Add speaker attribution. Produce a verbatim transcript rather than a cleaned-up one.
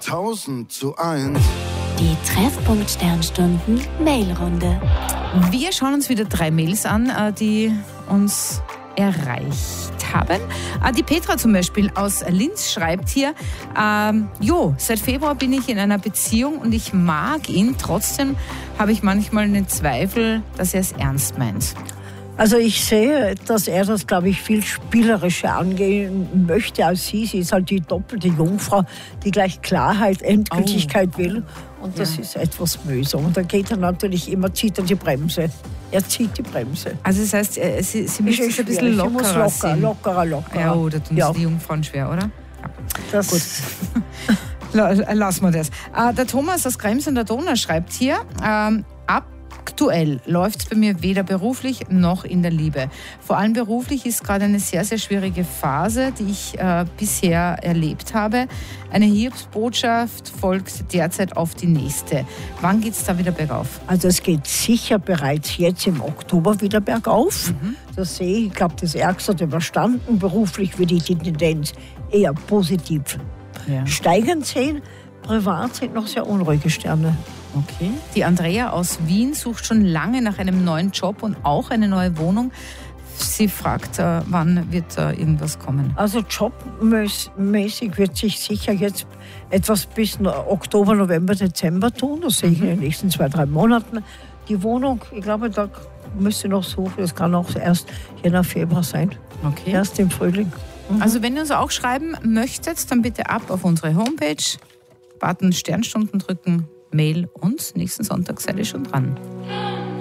Speaker 1: tausend zu eins.
Speaker 2: Die Treffpunkt Sternstunden Mailrunde.
Speaker 3: Wir schauen uns wieder drei Mails an, die uns erreicht haben. Die Petra zum Beispiel aus Linz schreibt hier, ähm, jo, seit Februar bin ich in einer Beziehung und ich mag ihn, trotzdem habe ich manchmal einen Zweifel, dass er es ernst meint.
Speaker 4: Also ich sehe, dass er das, glaube ich, viel spielerischer angehen möchte als sie. Sie ist halt die doppelte Jungfrau, die gleich Klarheit, Endgültigkeit oh. will. Und das ja. ist etwas mühsam. Und dann geht er natürlich immer, zieht er die Bremse. Er zieht die Bremse.
Speaker 3: Also das heißt, sie, sie müssen es ein bisschen lockerer
Speaker 4: muss locker,
Speaker 3: sehen.
Speaker 4: lockerer, lockerer.
Speaker 3: Ja, oh, da tun ja. die Jungfrauen schwer, oder? Ja.
Speaker 4: Das
Speaker 3: Gut. Lassen wir das. Der Thomas aus Krems an der Donau schreibt hier, ähm, ab Aktuell läuft es bei mir weder beruflich noch in der Liebe. Vor allem beruflich ist gerade eine sehr, sehr schwierige Phase, die ich äh, bisher erlebt habe. Eine Hiobsbotschaft folgt derzeit auf die nächste. Wann geht es da wieder bergauf?
Speaker 4: Also es geht sicher bereits jetzt im Oktober wieder bergauf. Mhm. Das sehe ich. Ich glaube, das Ärgste hat überstanden. Beruflich würde ich die Tendenz eher positiv ja. steigend sehen. Privat sind noch sehr unruhige Sterne.
Speaker 3: Okay. Die Andrea aus Wien sucht schon lange nach einem neuen Job und auch eine neue Wohnung. Sie fragt, äh, wann wird da äh, irgendwas kommen?
Speaker 4: Also jobmäßig wird sich sicher jetzt etwas bis Oktober, November, Dezember tun. Das sehe ich in den nächsten zwei, drei Monaten. Die Wohnung, ich glaube, da müsste noch suchen. Das kann auch erst je nach Februar sein.
Speaker 3: Okay.
Speaker 4: Erst im Frühling.
Speaker 3: Mhm. Also wenn ihr uns auch schreiben möchtet, dann bitte ab auf unsere Homepage, Button Sternstunden drücken, Mail uns. Nächsten Sonntag seid ihr schon dran.